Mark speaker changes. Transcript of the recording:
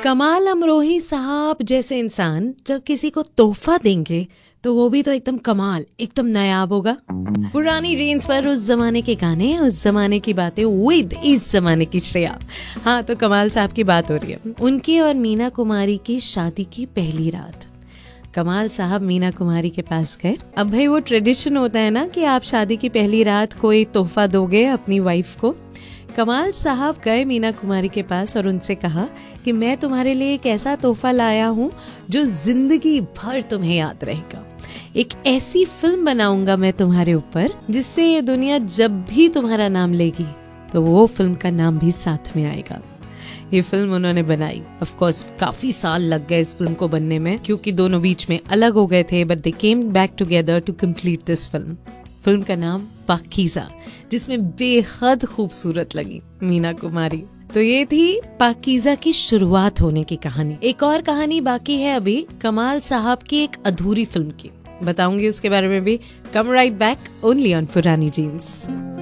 Speaker 1: कमाल अमरोही साहब जैसे इंसान जब किसी को तोहफा देंगे तो वो भी तो एकदम कमाल, एकदम नायाब होगा। पुरानी जीन्स पर उस जमाने के गाने, उस जमाने की बातें विद इस जमाने की श्रेया। हाँ, तो कमाल साहब की बात हो रही है। उनकी और मीना कुमारी की शादी की पहली रात कमाल साहब मीना कुमारी के पास गए। अब भाई वो ट्रेडिशन होता है ना कि आप शादी की पहली रात कोई तोहफा दोगे अपनी वाइफ को। कमाल साहब गए मीना कुमारी के पास और उनसे कहा कि मैं तुम्हारे लिए एक ऐसा तोहफा लाया हूँ जो जिंदगी भर तुम्हें याद रहेगा। एक ऐसी फिल्म बनाऊंगा मैं तुम्हारे ऊपर जिससे ये दुनिया जब भी तुम्हारा नाम लेगी तो वो फिल्म का नाम भी साथ में आएगा। ये फिल्म उन्होंने बनाई। ऑफ कोर्स काफी साल लग गए इस फिल्म को बनने में, क्योंकि दोनों बीच में अलग हो गए थे, but they came back together to complete this film. Film का नाम पाकीज़ा, जिसमें बेहद खूबसूरत लगी मीना कुमारी। तो ये थी पाकीज़ा की शुरुआत होने की कहानी। एक और कहानी बाकी है अभी कमाल साहब की एक अधूरी फिल्म की, बताऊंगी उसके बारे में भी। कम राइट बैक ओनली ऑन पुरानी जीन्स।